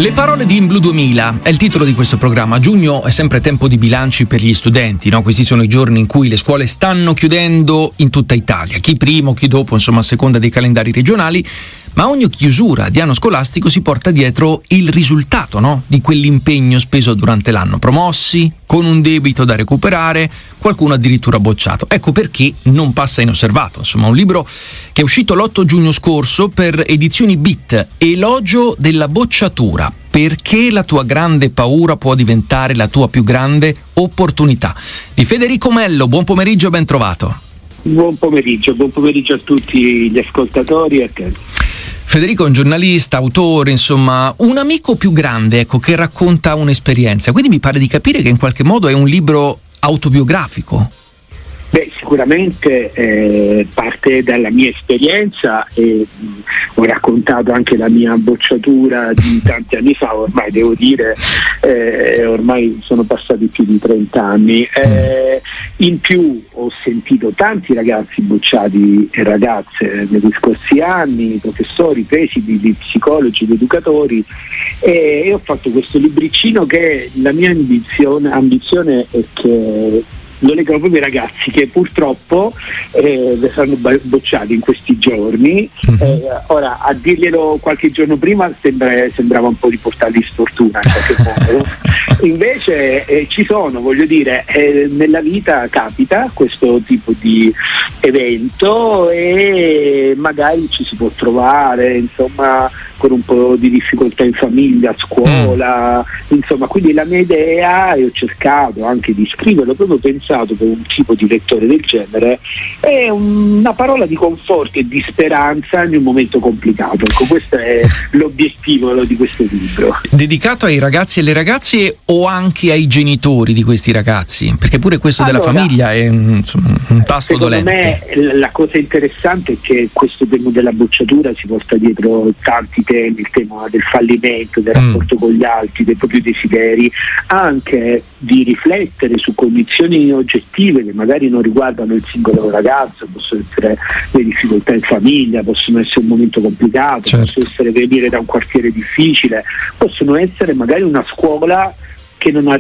Le parole di InBlu 2000 è il titolo di questo programma. Giugno è sempre tempo di bilanci per gli studenti, no? Questi sono i giorni in cui le scuole stanno chiudendo in tutta Italia, chi prima, chi dopo, insomma a seconda dei calendari regionali, ma ogni chiusura di anno scolastico si porta dietro il risultato, no? Di quell'impegno speso durante l'anno, promossi, con un debito da recuperare, qualcuno addirittura bocciato. Ecco perché non passa inosservato, insomma un libro che è uscito l'8 giugno scorso per Edizioni Bit, Elogio della bocciatura. Perché la tua grande paura può diventare la tua più grande opportunità. Di Federico Mello, buon pomeriggio e ben trovato. Buon pomeriggio a tutti gli ascoltatori e a te. Federico è un giornalista, autore, insomma, un amico più grande, ecco, che racconta un'esperienza. Quindi mi pare di capire che in qualche modo è un libro autobiografico. Beh, sicuramente parte dalla mia esperienza e ho raccontato anche la mia bocciatura di tanti anni fa, ormai devo dire, ormai sono passati più di 30 anni. In più ho sentito tanti ragazzi bocciati e ragazze negli scorsi anni, professori, presidi, di psicologi, di educatori, e ho fatto questo libricino che la mia ambizione è che lo legano proprio i ragazzi che purtroppo saranno bocciati in questi giorni. Ora, a dirglielo qualche giorno prima sembrava un po' di portarli sfortuna in qualche modo. Invece ci sono, voglio dire, nella vita capita questo tipo di evento e magari ci si può trovare, insomma, con un po' di difficoltà in famiglia, a scuola, insomma, quindi la mia idea, e ho cercato anche di scriverlo, proprio pensato per un tipo di lettore del genere, è una parola di conforto e di speranza in un momento complicato. Ecco, questo è l'obiettivo di questo libro. Dedicato ai ragazzi e alle ragazze o anche ai genitori di questi ragazzi? Perché pure questo della famiglia è insomma, un tasto dolente. Secondo me la cosa interessante è che questo tema della bocciatura si porta dietro tanti temi, il tema del fallimento, del rapporto con gli altri, dei propri desideri, anche di riflettere su condizioni oggettive che magari non riguardano il singolo ragazzo, possono essere le difficoltà in famiglia, possono essere un momento complicato, possono essere venire da un quartiere difficile, possono essere magari una scuola che non ha